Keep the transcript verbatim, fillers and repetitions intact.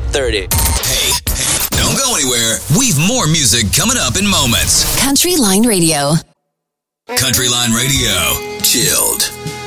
Top thirty. Hey, hey, don't go anywhere. We've more music coming up in moments. Country Line Radio. Country Line Radio. Chilled.